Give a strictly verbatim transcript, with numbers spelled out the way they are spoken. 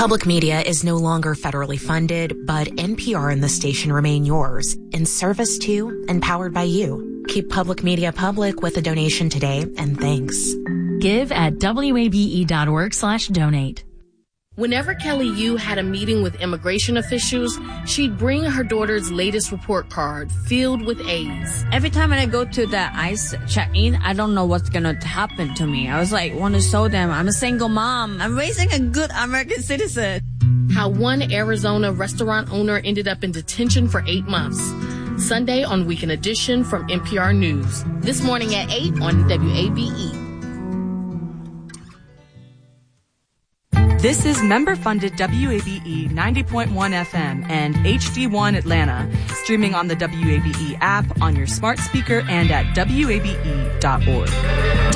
Public media is no longer federally funded, but N P R and the station remain yours, in service to and powered by you. Keep public media public with a donation today, and thanks. Give at wabe.org slash donate. Whenever Kelly Yu had a meeting with immigration officials, she'd bring her daughter's latest report card filled with A's. Every time when I go to the ICE check-in, I don't know what's going to happen to me. I was like, want to show them I'm a single mom. I'm raising a good American citizen. How one Arizona restaurant owner ended up in detention for eight months. Sunday on Weekend Edition from N P R News. This morning at eight on W A B E. This is member-funded W A B E ninety point one F M and H D one Atlanta, streaming on the W A B E app, on your smart speaker, and at W A B E dot org.